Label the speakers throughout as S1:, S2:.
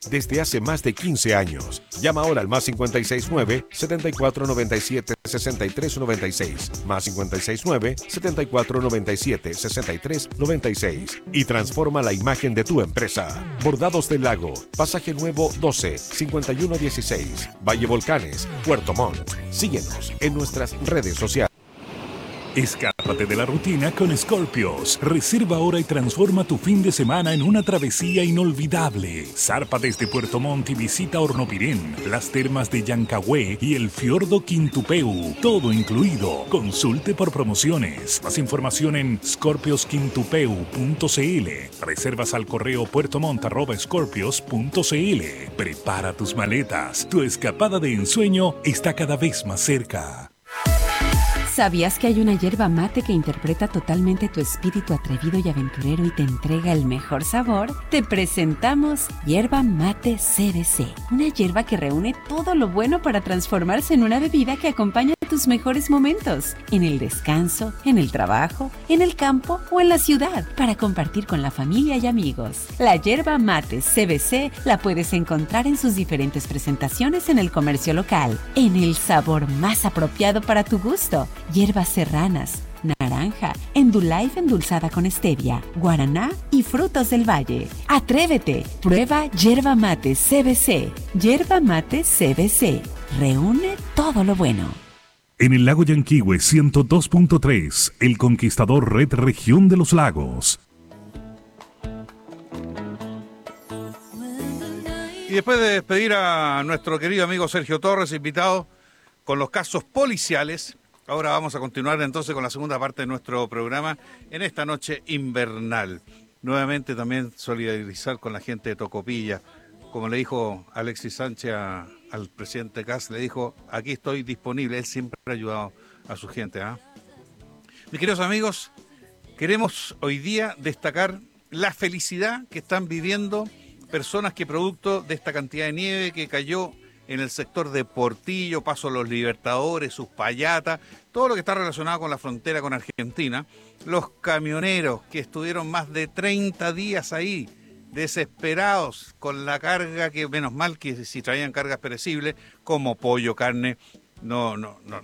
S1: desde hace más de 15 años. Llama ahora al más 569-7497-6396, más 569-7497-6396 y transforma la imagen de tu empresa. Bordados del Lago, Pasaje Nuevo 12, 5116, Valle Volcanes, Puerto Montt. Síguenos en nuestras redes sociales.
S2: Escápate de la rutina con Scorpios. Reserva ahora y transforma tu fin de semana en una travesía inolvidable. Zarpa desde Puerto Montt y visita Hornopirén, las termas de Yancagüe y el fiordo Quintupeu. Todo incluido. Consulte por promociones. Más información en scorpiosquintupeu.cl. Reservas al correo puertomont@scorpios.cl. Prepara tus maletas. Tu escapada de ensueño está cada vez más cerca.
S3: ¿Sabías que hay una yerba mate que interpreta totalmente tu espíritu atrevido y aventurero y te entrega el mejor sabor? Te presentamos Yerba Mate CBC, una yerba que reúne todo lo bueno para transformarse en una bebida que acompaña tus mejores momentos, en el descanso, en el trabajo, en el campo o en la ciudad, para compartir con la familia y amigos. La Yerba Mate CBC la puedes encontrar en sus diferentes presentaciones en el comercio local, en el sabor más apropiado para tu gusto. Hierbas serranas, naranja, Endullife endulzada con stevia, guaraná y frutos del valle. ¡Atrévete! Prueba Yerba Mate CBC. Yerba Mate CBC. Reúne todo lo bueno.
S2: En el lago Yanquihue 102.3, El Conquistador Red Región de los Lagos.
S4: Y después de despedir a nuestro querido amigo Sergio Torres, invitado con los casos policiales, ahora vamos a continuar entonces con la segunda parte de nuestro programa en esta noche invernal. Nuevamente también solidarizar con la gente de Tocopilla. Como le dijo Alexis Sánchez al presidente Kast, le dijo, aquí estoy disponible. Él siempre ha ayudado a su gente. Mis queridos amigos, queremos hoy día destacar la felicidad que están viviendo personas que producto de esta cantidad de nieve que cayó en el sector de Portillo, Paso a los Libertadores, Uspallata, todo lo que está relacionado con la frontera con Argentina, los camioneros que estuvieron más de 30 días ahí, desesperados con la carga, que menos mal que si traían cargas perecibles, como pollo, carne, no.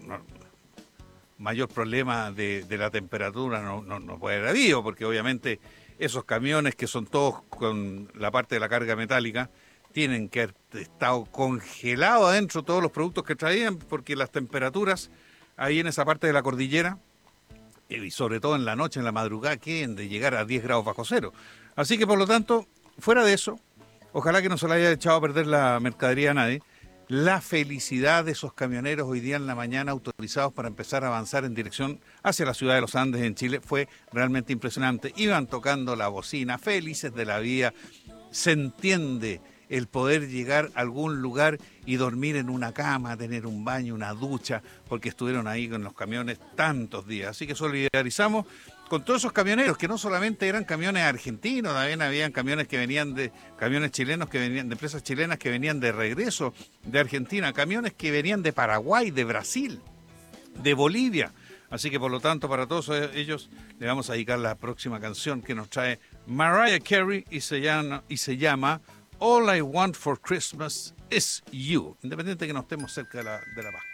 S4: Mayor problema de la temperatura no puede haber habido, porque obviamente esos camiones que son todos con la parte de la carga metálica, tienen que haber estado congelados adentro todos los productos que traían, porque las temperaturas ahí en esa parte de la cordillera, y sobre todo en la noche, en la madrugada, quieren de llegar a 10 grados bajo cero. Así que por lo tanto, fuera de eso, ojalá que no se le haya echado a perder la mercadería a nadie. La felicidad de esos camioneros hoy día en la mañana autorizados para empezar a avanzar en dirección hacia la ciudad de los Andes en Chile fue realmente impresionante. Iban tocando la bocina, felices de la vida. Se entiende el poder llegar a algún lugar y dormir en una cama, tener un baño, una ducha, porque estuvieron ahí con los camiones tantos días. Así que solidarizamos con todos esos camioneros, que no solamente eran camiones argentinos, también habían camiones que venían camiones chilenos que venían de empresas chilenas que venían de regreso de Argentina, camiones que venían de Paraguay, de Brasil, de Bolivia. Así que por lo tanto, para todos ellos le vamos a dedicar la próxima canción que nos trae Mariah Carey y se llama All I Want for Christmas is You, independiente de que no estemos cerca de la Pascua.